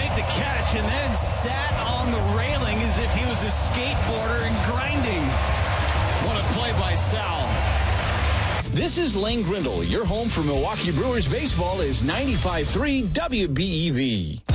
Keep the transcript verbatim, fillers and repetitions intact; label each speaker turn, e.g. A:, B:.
A: make the catch and then sat on the railing as if he was a skateboarder and grinding. What a play by Sal.
B: This is Lane Grindle. Your home for Milwaukee Brewers baseball is ninety-five point three W B E V.